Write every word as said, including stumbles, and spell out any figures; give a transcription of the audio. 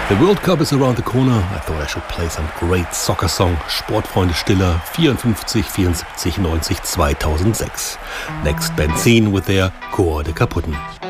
The World Cup is around the corner. I thought I should play some great soccer song. Sportfreunde Stiller, vierundfünfzig, vierundsiebzig, neunzig, zweitausendsechs. Next Benzin with their Chor der Kaputten.